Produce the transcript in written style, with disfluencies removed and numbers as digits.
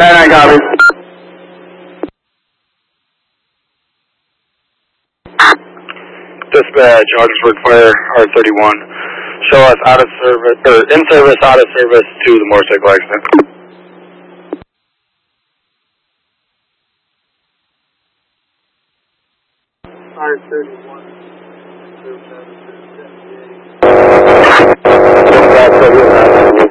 9 copies. Dispatch, Augsburg Fire, R31. Show us out of service, or in service, out of service to the motorcycle accident. R31.